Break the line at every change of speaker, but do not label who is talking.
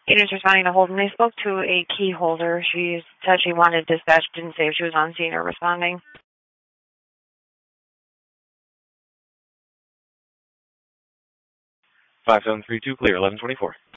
Agent's responding to Holden. They spoke to a key holder. She said she wanted dispatch, didn't say if she was on scene or responding.
5732, clear, 1124.